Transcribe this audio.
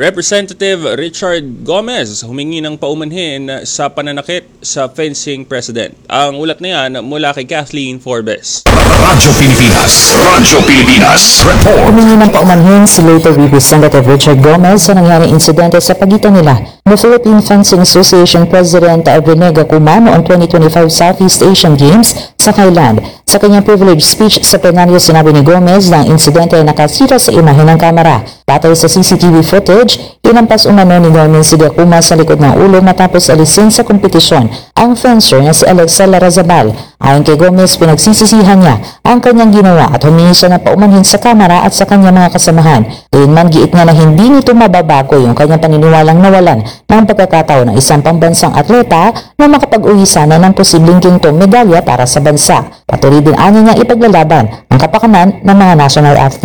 Representative Richard Gomez humingi ng paumanhin sa pananakit sa fencing president. Ang ulat na yan mula kay Kathleen Forbes. Radyo Pilipinas, report. Humingi ng paumanhin si late Representative Richard Gomez sa nangyaring insidente sa pagitan nila ng Philippine Fencing Association President Rene Gacuma noong 2025 Southeast Asian Games sa Thailand. Sa kanyang privilege speech sa plenaryo, sinabi ni Gomez na ang insidente ay nakasira sa imahe ng kamera. Batay sa CCTV footage, inampas umano ni Gomez si Gacuma sa likod ng ulo matapos alisin sa kompetisyon ang fencer na si Alexa Larazabal. Ayon kay Gomez, pinagsisisihan niya ang kanyang ginawa at humingi siya ng paumanhin sa kamera at sa kanyang mga kasamahan. Gayunman, giit niya na hindi nito mababago yung kanyang paniniwalang nawalan ng pagkakataon ng isang pambansang atleta na makapag-uwi sana ng posibleng gintong medalya para sa bansa. Patuloy din anya niya ipaglalaban ang kapakanan ng mga national athletes.